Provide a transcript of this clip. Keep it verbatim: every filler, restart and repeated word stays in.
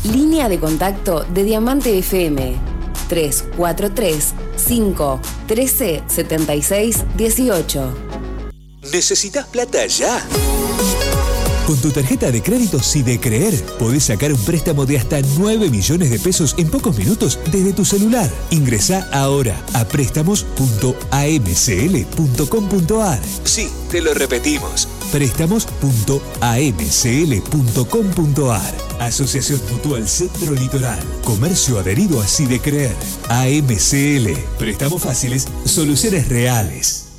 Línea de contacto de Diamante F M tres cuatro tres, cinco, uno tres, siete seis, uno ocho. ¿Necesitas plata ya? Con tu tarjeta de crédito Sidecreer podés sacar un préstamo de hasta nueve millones de pesos en pocos minutos desde tu celular. Ingresá ahora a préstamos punto a m c l punto com punto a r. Sí, te lo repetimos. préstamos punto a m c l punto com punto a r. Asociación Mutual Centro Litoral. Comercio adherido a Sidecreer. A M C L. Préstamos fáciles, soluciones reales.